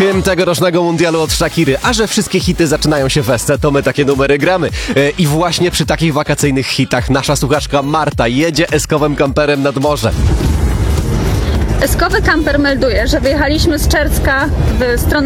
Hymn tegorocznego mundialu od Shakiry. A że wszystkie hity zaczynają się w esce, to my takie numery gramy. I właśnie przy takich wakacyjnych hitach nasza słuchaczka Marta jedzie eskowym kamperem nad morze. Eskowy kamper melduje, że wyjechaliśmy z Czerska w stronę